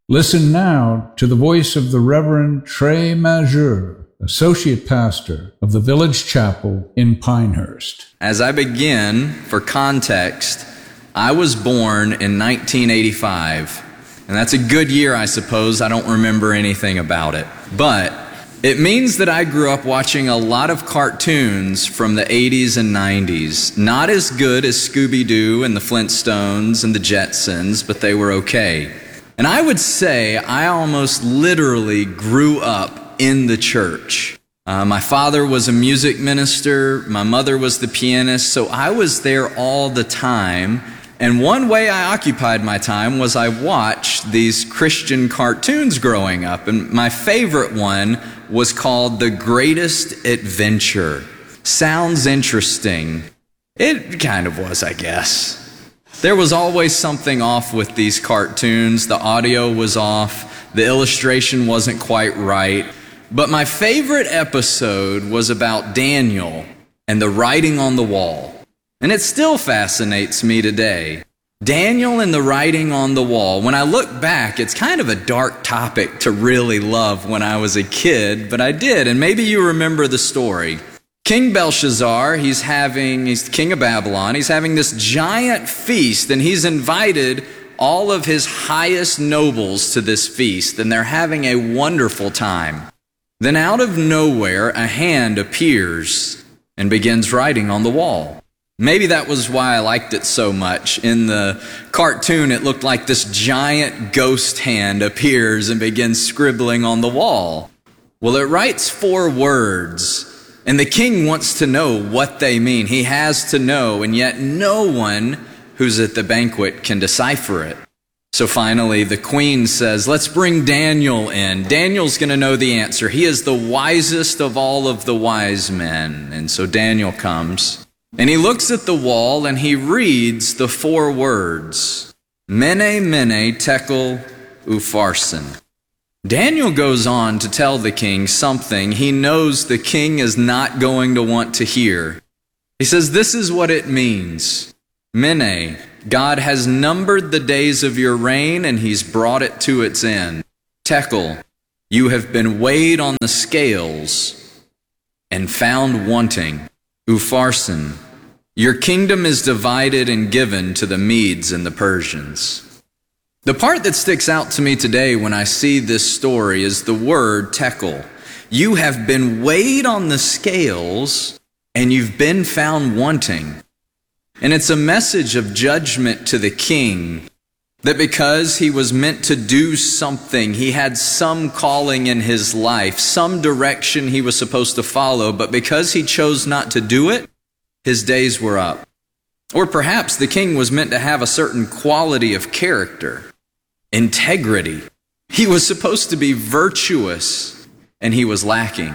Listen now to the voice of the Reverend Trey Majeur, Associate Pastor of the Village Chapel in Pinehurst. As I begin, for context, I was born in 1985, and that's a good year, I suppose. I don't remember anything about it. But it means that I grew up watching a lot of cartoons from the 80s and 90s. Not as good as Scooby-Doo and the Flintstones and the Jetsons, but they were okay. And I would say I almost literally grew up in the church. My father was a music minister, my mother was the pianist, so I was there all the time. And one way I occupied my time was I watched these Christian cartoons growing up. And my favorite one was called The Greatest Adventure. Sounds interesting. It kind of was, I guess. There was always something off with these cartoons. The audio was off. The illustration wasn't quite right. But my favorite episode was about Daniel and the writing on the wall. And it still fascinates me today. Daniel and the writing on the wall. When I look back, it's kind of a dark topic to really love when I was a kid, but I did. And maybe you remember the story. King Belshazzar, he's the king of Babylon. He's having this giant feast, and he's invited all of his highest nobles to this feast, and they're having a wonderful time. Then out of nowhere, a hand appears and begins writing on the wall. Maybe that was why I liked it so much. In the cartoon, it looked like this giant ghost hand appears and begins scribbling on the wall. Well, it writes 4 words. And the king wants to know what they mean. He has to know, and yet no one who's at the banquet can decipher it. So finally, the queen says, let's bring Daniel in. Daniel's going to know the answer. He is the wisest of all of the wise men. And so Daniel comes, and he looks at the wall, and he reads the 4 words, Mene, Mene, Tekel, Upharsin. Daniel goes on to tell the king something he knows the king is not going to want to hear. He says, this is what it means. Mene, God has numbered the days of your reign and he's brought it to its end. Tekel, you have been weighed on the scales and found wanting. Upharsin, your kingdom is divided and given to the Medes and the Persians. The part that sticks out to me today when I see this story is the word tekel. You have been weighed on the scales and you've been found wanting. And it's a message of judgment to the king that because he was meant to do something, he had some calling in his life, some direction he was supposed to follow, but because he chose not to do it, his days were up. Or perhaps the king was meant to have a certain quality of character. Integrity. He was supposed to be virtuous, and he was lacking.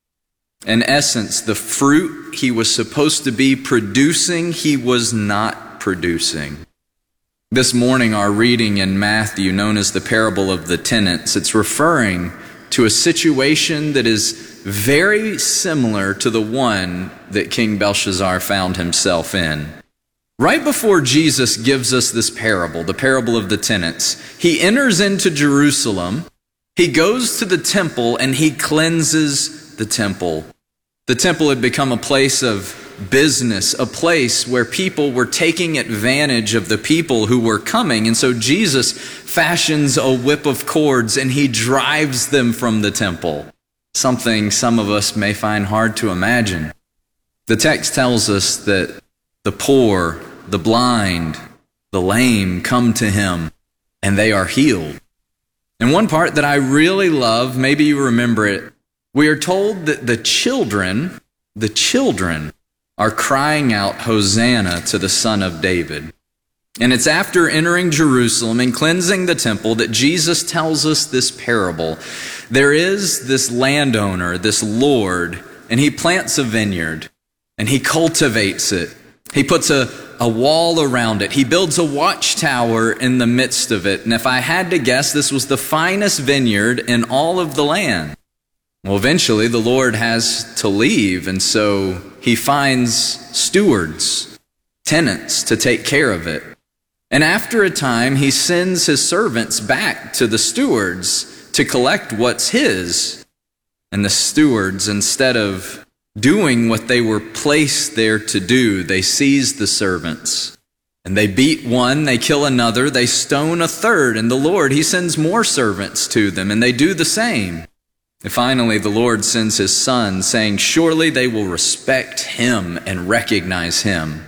In essence, the fruit he was supposed to be producing, he was not producing. This morning, our reading in Matthew, known as the parable of the tenants, it's referring to a situation that is very similar to the one that King Belshazzar found himself in. Right before Jesus gives us this parable, the parable of the tenants, he enters into Jerusalem, he goes to the temple, and he cleanses the temple. The temple had become a place of business, a place where people were taking advantage of the people who were coming. And so Jesus fashions a whip of cords, and he drives them from the temple. Something some of us may find hard to imagine. The text tells us that the poor, the blind, the lame come to him, and they are healed. And one part that I really love, maybe you remember it, we are told that the children are crying out, Hosanna to the Son of David. And it's after entering Jerusalem and cleansing the temple that Jesus tells us this parable. There is this landowner, this Lord, and he plants a vineyard, and he cultivates it. He puts a wall around it. He builds a watchtower in the midst of it. And if I had to guess, this was the finest vineyard in all of the land. Well, eventually the Lord has to leave, and so he finds stewards, tenants to take care of it. And after a time, he sends his servants back to the stewards to collect what's his. And the stewards, instead of doing what they were placed there to do, they seize the servants. And they beat one, they kill another, they stone a third. And the Lord, he sends more servants to them, and they do the same. And finally, the Lord sends his son, saying, surely they will respect him and recognize him.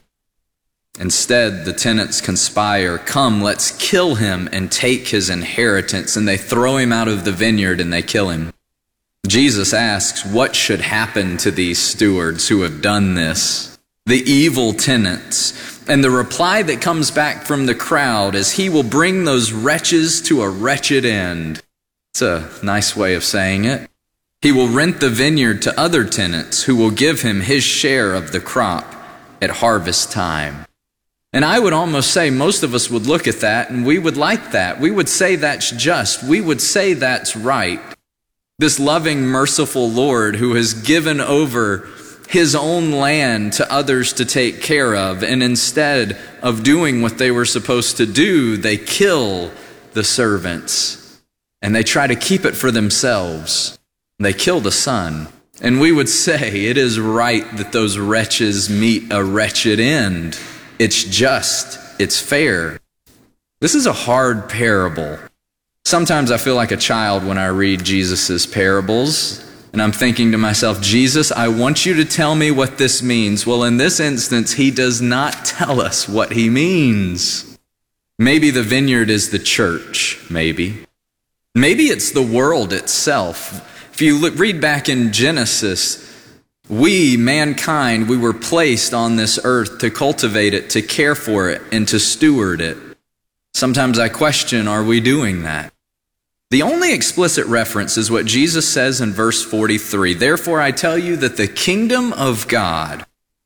Instead, the tenants conspire, come, let's kill him and take his inheritance. And they throw him out of the vineyard and they kill him. Jesus asks, what should happen to these stewards who have done this? The evil tenants. And the reply that comes back from the crowd is, he will bring those wretches to a wretched end. It's a nice way of saying it. He will rent the vineyard to other tenants who will give him his share of the crop at harvest time. And I would almost say most of us would look at that and we would like that. We would say that's just. We would say that's right. This loving, merciful Lord who has given over his own land to others to take care of, and instead of doing what they were supposed to do, they kill the servants and they try to keep it for themselves. They kill the son. And we would say it is right that those wretches meet a wretched end. It's just, it's fair. This is a hard parable. Sometimes I feel like a child when I read Jesus' parables, and I'm thinking to myself, Jesus, I want you to tell me what this means. Well, in this instance, he does not tell us what he means. Maybe the vineyard is the church, maybe. Maybe it's the world itself. If you read back in Genesis, we, mankind, we were placed on this earth to cultivate it, to care for it, and to steward it. Sometimes I question, are we doing that? The only explicit reference is what Jesus says in verse 43. Therefore I tell you that the kingdom of God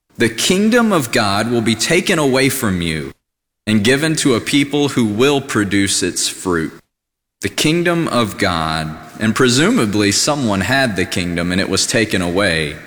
will be taken away from you and given to a people who will produce its fruit. The kingdom of God, and presumably someone had the kingdom and it was taken away.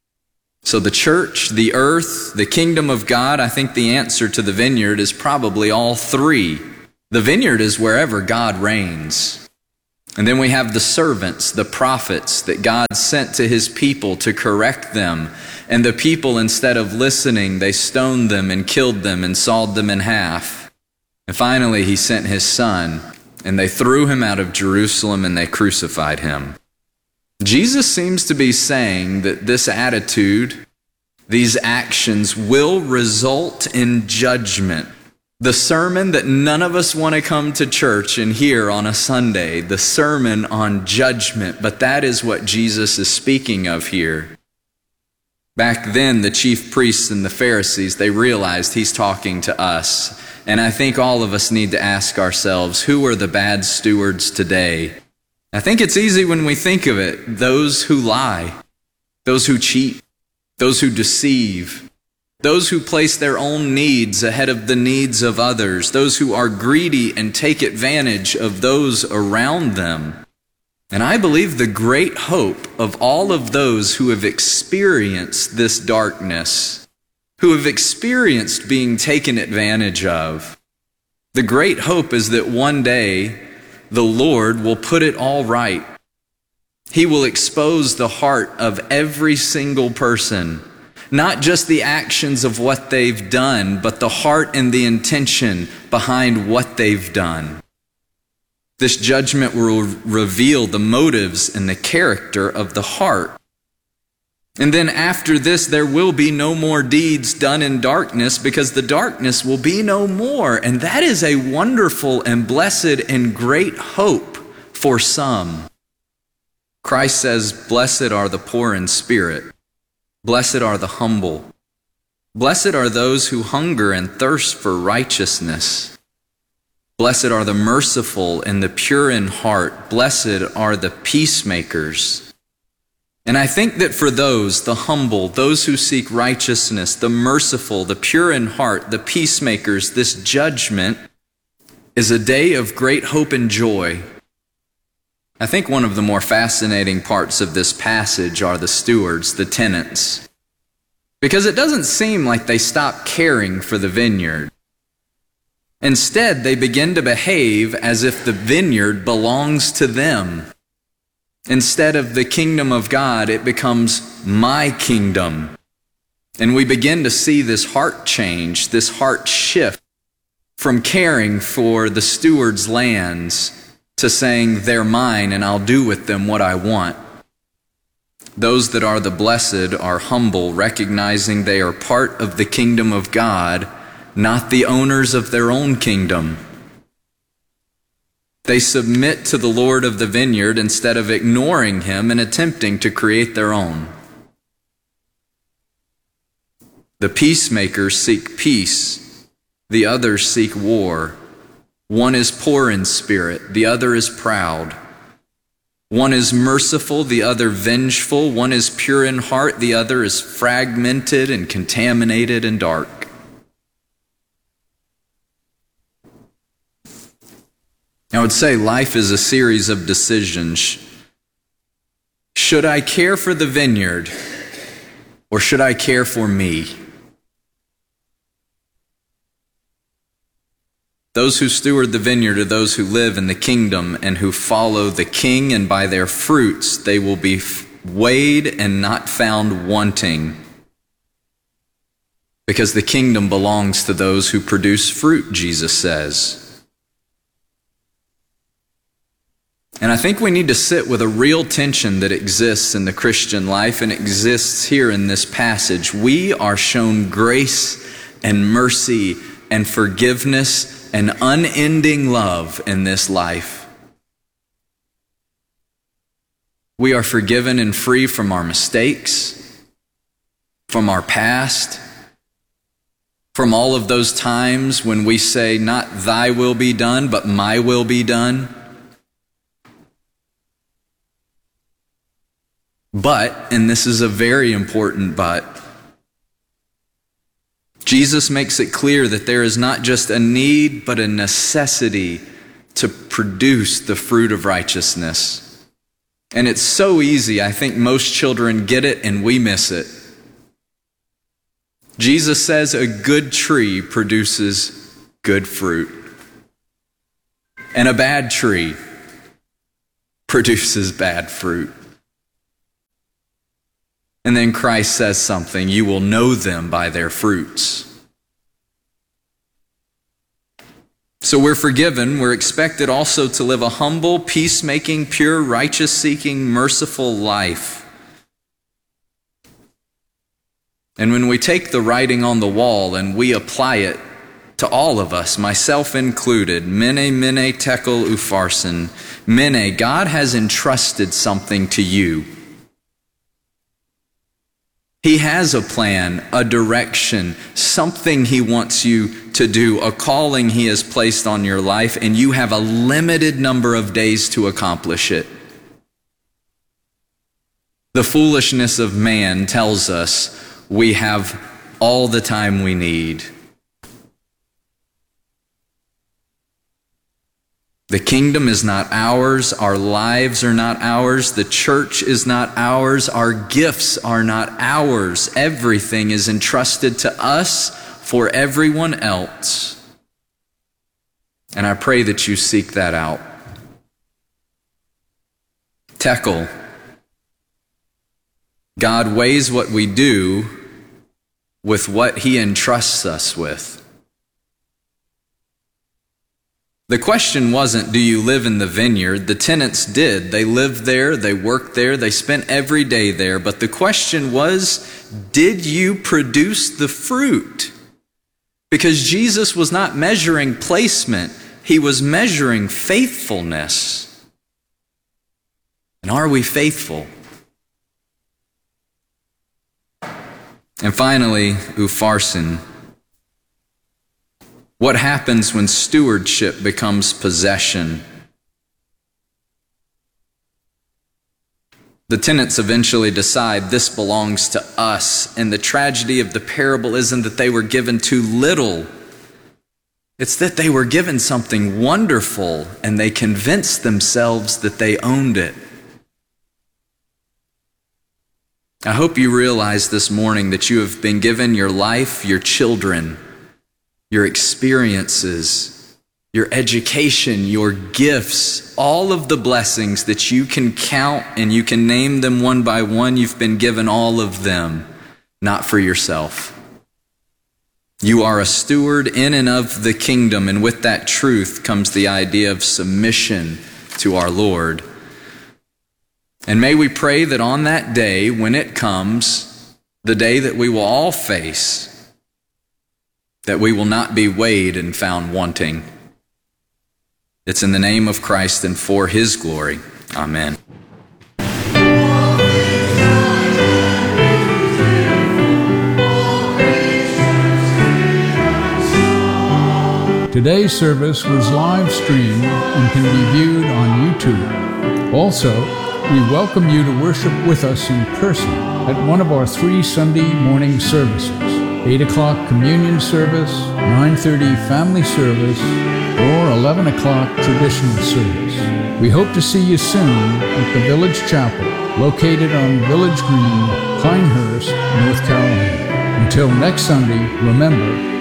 So the church, the earth, the kingdom of God, I think the answer to the vineyard is probably all three. The vineyard is wherever God reigns. And then we have the servants, the prophets that God sent to his people to correct them. And the people, instead of listening, they stoned them and killed them and sawed them in half. And finally, he sent his son, and they threw him out of Jerusalem and they crucified him. Jesus seems to be saying that this attitude, these actions will result in judgment. The sermon that none of us want to come to church and hear on a Sunday, the sermon on judgment, but that is what Jesus is speaking of here. Back then, the chief priests and the Pharisees, they realized he's talking to us. And I think all of us need to ask ourselves, who are the bad stewards today? I think it's easy when we think of it. Those who lie, those who cheat, those who deceive, those who place their own needs ahead of the needs of others, those who are greedy and take advantage of those around them. And I believe the great hope of all of those who have experienced this darkness, who have experienced being taken advantage of, the great hope is that one day the Lord will put it all right. He will expose the heart of every single person, not just the actions of what they've done, but the heart and the intention behind what they've done. This judgment will reveal the motives and the character of the heart. And then after this, there will be no more deeds done in darkness, because the darkness will be no more. And that is a wonderful and blessed and great hope for some. Christ says, blessed are the poor in spirit. Blessed are the humble. Blessed are those who hunger and thirst for righteousness. Blessed are the merciful and the pure in heart. Blessed are the peacemakers. And I think that for those, the humble, those who seek righteousness, the merciful, the pure in heart, the peacemakers, this judgment is a day of great hope and joy. I think one of the more fascinating parts of this passage are the stewards, the tenants, because it doesn't seem like they stopped caring for the vineyard. Instead, they begin to behave as if the vineyard belongs to them. Instead of the kingdom of God, it becomes my kingdom. And we begin to see this heart change, this heart shift from caring for the steward's lands to saying, they're mine and I'll do with them what I want. Those that are the blessed are humble, recognizing they are part of the kingdom of God, not the owners of their own kingdom. They submit to the Lord of the vineyard instead of ignoring him and attempting to create their own. The peacemakers seek peace, the others seek war. One is poor in spirit, the other is proud. One is merciful, the other vengeful. One is pure in heart, the other is fragmented and contaminated and dark. I would say life is a series of decisions. Should I care for the vineyard or should I care for me? Those who steward the vineyard are those who live in the kingdom and who follow the king, and by their fruits they will be weighed and not found wanting. Because the kingdom belongs to those who produce fruit, Jesus says. And I think we need to sit with a real tension that exists in the Christian life and exists here in this passage. We are shown grace and mercy and forgiveness and unending love in this life. We are forgiven and free from our mistakes, from our past, from all of those times when we say, not thy will be done, but my will be done. But, and this is a very important but, Jesus makes it clear that there is not just a need, but a necessity to produce the fruit of righteousness. And it's so easy. I think most children get it and we miss it. Jesus says a good tree produces good fruit. And a bad tree produces bad fruit. And then Christ says something, you will know them by their fruits. So we're forgiven. We're expected also to live a humble, peacemaking, pure, righteous-seeking, merciful life. And when we take the writing on the wall and we apply it to all of us, myself included, mene, tekel, upharsin, mene, God has entrusted something to you. He has a plan, a direction, something He wants you to do, a calling He has placed on your life, and you have a limited number of days to accomplish it. The foolishness of man tells us we have all the time we need. The kingdom is not ours. Our lives are not ours. The church is not ours. Our gifts are not ours. Everything is entrusted to us for everyone else. And I pray that you seek that out. Tekel. God weighs what we do with what He entrusts us with. The question wasn't, do you live in the vineyard? The tenants did. They lived there, they worked there, they spent every day there. But the question was, did you produce the fruit? Because Jesus was not measuring placement, He was measuring faithfulness. And are we faithful? And finally, upharsin. What happens when stewardship becomes possession? The tenants eventually decide this belongs to us, and the tragedy of the parable isn't that they were given too little. It's that they were given something wonderful, and they convinced themselves that they owned it. I hope you realize this morning that you have been given your life, your children, your experiences, your education, your gifts, all of the blessings that you can count and you can name them one by one. You've been given all of them, not for yourself. You are a steward in and of the kingdom, and with that truth comes the idea of submission to our Lord. And may we pray that on that day, when it comes, the day that we will all face, that we will not be weighed and found wanting. It's in the name of Christ and for His glory. Amen. Today's service was live streamed and can be viewed on YouTube. Also, we welcome you to worship with us in person at one of our 3 Sunday morning services, 8 o'clock communion service, 9:30 family service, or 11 o'clock traditional service. We hope to see you soon at the Village Chapel, located on Village Green, Pinehurst, North Carolina. Until next Sunday, remember,